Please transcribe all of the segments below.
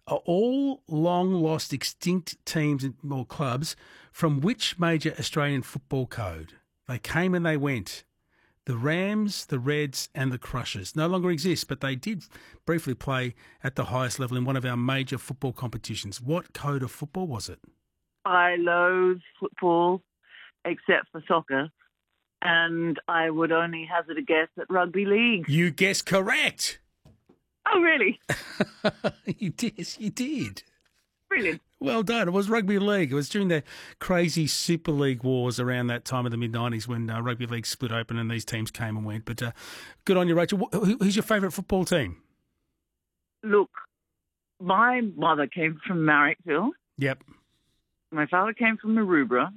are all long-lost extinct teams or clubs from which major Australian football code? They came and they went. The Rams, the Reds and the Crushers no longer exist, but they did briefly play at the highest level in one of our major football competitions. What code of football was it? I loathe football, except for soccer, and I would only hazard a guess at rugby league. You guessed correct. Oh, really? You did. Brilliant. Well done. It was rugby league. It was during the crazy Super League wars around that time of the mid-90s when rugby league split open and these teams came and went. But good on you, Rachel. Who's your favourite football team? Look, my mother came from Marrickville. Yep. My father came from Maroubra.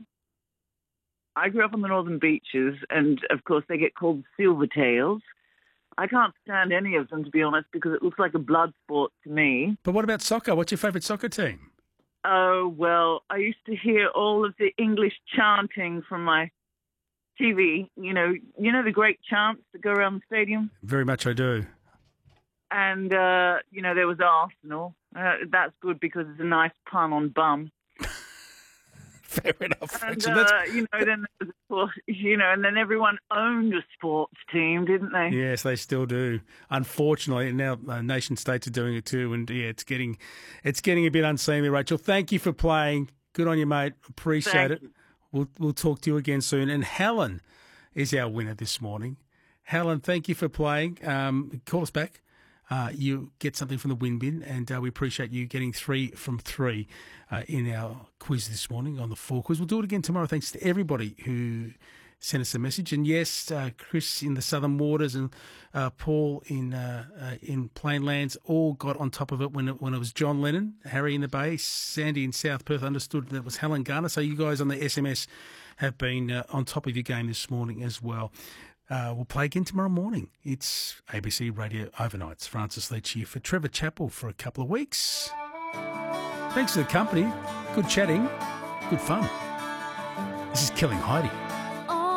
I grew up on the Northern Beaches, and, of course, they get called Silvertails. I can't stand any of them, to be honest, because it looks like a blood sport to me. But what about soccer? What's your favourite soccer team? Oh, well, I used to hear all of the English chanting from my TV. You know the great chants that go around the stadium? Very much I do. And, there was Arsenal. That's good because it's a nice pun on bum. Fair enough. And, Rachel, and then everyone owned a sports team, didn't they? Yes, they still do. Unfortunately, and now nation states are doing it too. And yeah, it's getting a bit unseemly. Rachel, thank you for playing. Good on you, mate. Appreciate it. We'll talk to you again soon. And Helen is our winner this morning. Helen, thank you for playing. Call us back. You get something from the win bin, and we appreciate you getting 3 from 3 in our quiz this morning on the 4 quiz. We'll do it again tomorrow. Thanks to everybody who sent us a message. And yes, Chris in the Southern Waters and Paul in Plainlands all got on top of it when it was John Lennon. Harry in the Bay, Sandy in South Perth understood that it was Helen Garner. So you guys on the SMS have been on top of your game this morning as well. We'll play again tomorrow morning. It's ABC Radio Overnights. Francis Leach here for Trevor Chappell for a couple of weeks. Thanks for the company. Good chatting. Good fun. This is Killing Heidi.